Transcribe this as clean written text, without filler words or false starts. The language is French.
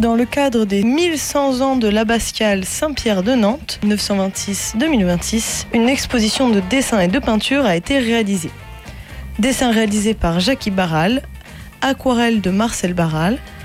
Dans le cadre des 1100 ans de l'abbatiale Saint-Pierre de Nantes, 1926-2026, une exposition de dessins et de peintures a été réalisée. Dessins réalisés par Jackie Barral, aquarelles de Marcel Barral,